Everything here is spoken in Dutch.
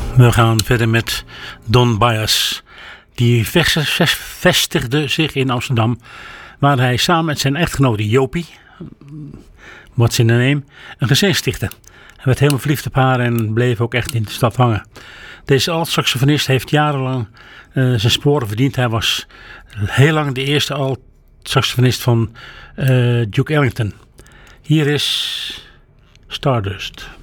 We gaan verder met Don Byas. Die vestigde zich in Amsterdam, waar hij samen met zijn echtgenote Jopie, what's in the name, een gezin stichtte. Hij werd helemaal verliefd op haar en bleef ook echt in de stad hangen. Deze alt-saxofonist heeft jarenlang zijn sporen verdiend. Hij was heel lang de eerste alt-saxofonist van Duke Ellington. Hier is Stardust.